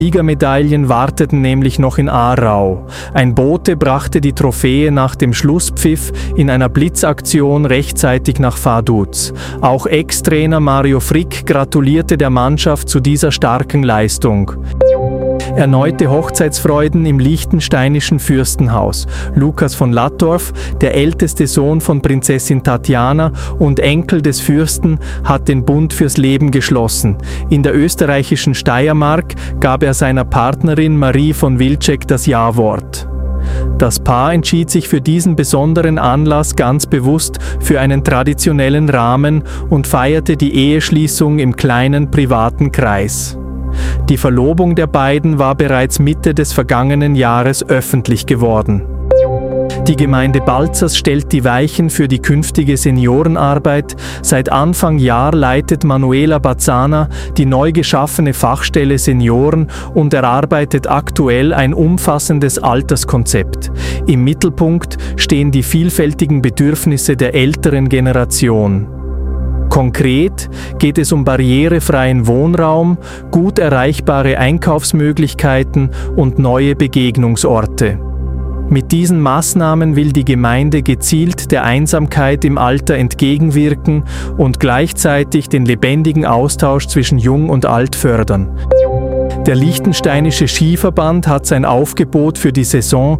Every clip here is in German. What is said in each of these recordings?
Siegermedaillen warteten nämlich noch in Aarau. Ein Bote brachte die Trophäe nach dem Schlusspfiff in einer Blitzaktion rechtzeitig nach Vaduz. Auch Ex-Trainer Mario Frick gratulierte der Mannschaft zu dieser starken Leistung. Erneute Hochzeitsfreuden im liechtensteinischen Fürstenhaus. Lukas von Lattorf, der älteste Sohn von Prinzessin Tatjana und Enkel des Fürsten, hat den Bund fürs Leben geschlossen. In der österreichischen Steiermark gab er seiner Partnerin Marie von Wilczek das Ja-Wort. Das Paar entschied sich für diesen besonderen Anlass ganz bewusst für einen traditionellen Rahmen und feierte die Eheschließung im kleinen privaten Kreis. Die Verlobung der beiden war bereits Mitte des vergangenen Jahres öffentlich geworden. Die Gemeinde Balzers stellt die Weichen für die künftige Seniorenarbeit. Seit Anfang Jahr leitet Manuela Bazzana die neu geschaffene Fachstelle Senioren und erarbeitet aktuell ein umfassendes Alterskonzept. Im Mittelpunkt stehen die vielfältigen Bedürfnisse der älteren Generation. Konkret geht es um barrierefreien Wohnraum, gut erreichbare Einkaufsmöglichkeiten und neue Begegnungsorte. Mit diesen Maßnahmen will die Gemeinde gezielt der Einsamkeit im Alter entgegenwirken und gleichzeitig den lebendigen Austausch zwischen Jung und Alt fördern. Der Liechtensteinische Skiverband hat sein Aufgebot für die Saison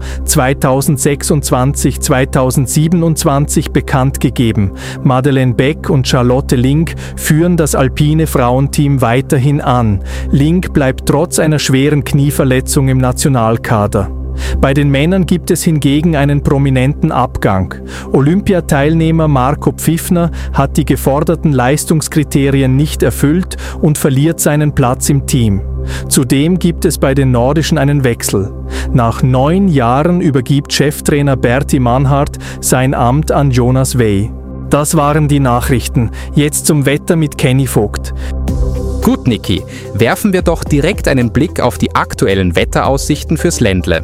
2026-2027 bekannt gegeben. Madeleine Beck und Charlotte Link führen das alpine Frauenteam weiterhin an. Link bleibt trotz einer schweren Knieverletzung im Nationalkader. Bei den Männern gibt es hingegen einen prominenten Abgang. Olympiateilnehmer Marco Pfiffner hat die geforderten Leistungskriterien nicht erfüllt und verliert seinen Platz im Team. Zudem gibt es bei den Nordischen einen Wechsel. Nach 9 Jahren übergibt Cheftrainer Berti Mannhardt sein Amt an Jonas Wey. Das waren die Nachrichten. Jetzt zum Wetter mit Kenny Vogt. Gut, Niki, werfen wir doch direkt einen Blick auf die aktuellen Wetteraussichten fürs Ländle.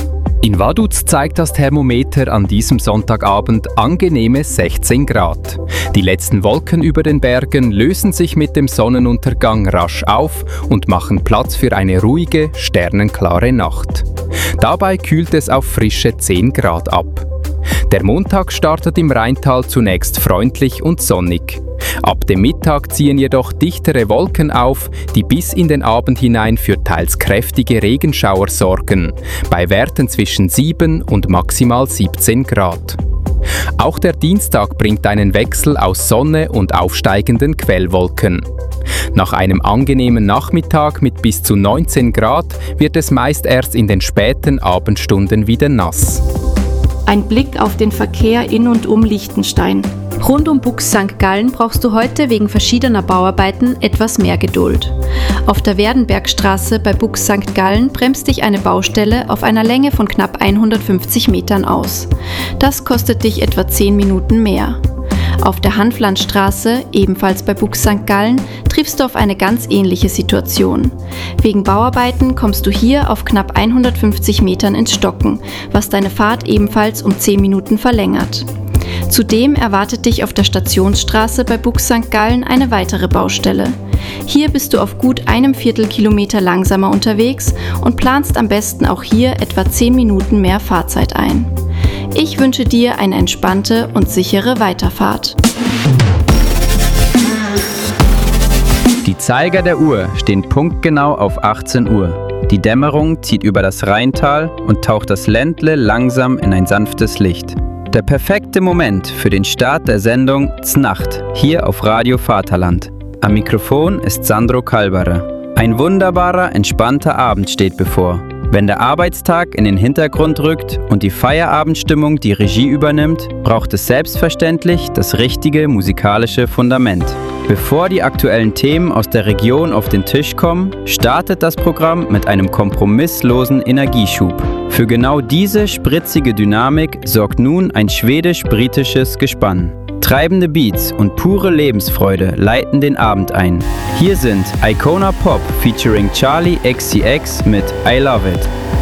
In Vaduz zeigt das Thermometer an diesem Sonntagabend angenehme 16 Grad. Die letzten Wolken über den Bergen lösen sich mit dem Sonnenuntergang rasch auf und machen Platz für eine ruhige, sternenklare Nacht. Dabei kühlt es auf frische 10 Grad ab. Der Montag startet im Rheintal zunächst freundlich und sonnig. Ab dem Mittag ziehen jedoch dichtere Wolken auf, die bis in den Abend hinein für teils kräftige Regenschauer sorgen, bei Werten zwischen 7 und maximal 17 Grad. Auch der Dienstag bringt einen Wechsel aus Sonne und aufsteigenden Quellwolken. Nach einem angenehmen Nachmittag mit bis zu 19 Grad wird es meist erst in den späten Abendstunden wieder nass. Ein Blick auf den Verkehr in und um Liechtenstein. Rund um Bux St. Gallen brauchst du heute wegen verschiedener Bauarbeiten etwas mehr Geduld. Auf der Werdenbergstraße bei Bux St. Gallen bremst dich eine Baustelle auf einer Länge von knapp 150 Metern aus. Das kostet dich etwa 10 Minuten mehr. Auf der Hanflandstraße, ebenfalls bei Bux St. Gallen, triffst du auf eine ganz ähnliche Situation. Wegen Bauarbeiten kommst du hier auf knapp 150 Metern ins Stocken, was deine Fahrt ebenfalls um 10 Minuten verlängert. Zudem erwartet dich auf der Stationsstraße bei Bux St. Gallen eine weitere Baustelle. Hier bist du auf gut einem Viertelkilometer langsamer unterwegs und planst am besten auch hier etwa 10 Minuten mehr Fahrzeit ein. Ich wünsche dir eine entspannte und sichere Weiterfahrt. Die Zeiger der Uhr stehen punktgenau auf 18 Uhr. Die Dämmerung zieht über das Rheintal und taucht das Ländle langsam in ein sanftes Licht. Der perfekte Moment für den Start der Sendung Znacht, hier auf Radio Vaterland. Am Mikrofon ist Sandro Kalberer. Ein wunderbarer, entspannter Abend steht bevor. Wenn der Arbeitstag in den Hintergrund rückt und die Feierabendstimmung die Regie übernimmt, braucht es selbstverständlich das richtige musikalische Fundament. Bevor die aktuellen Themen aus der Region auf den Tisch kommen, startet das Programm mit einem kompromisslosen Energieschub. Für genau diese spritzige Dynamik sorgt nun ein schwedisch-britisches Gespann. Treibende Beats und pure Lebensfreude leiten den Abend ein. Hier sind Icona Pop featuring Charlie XCX mit I Love It.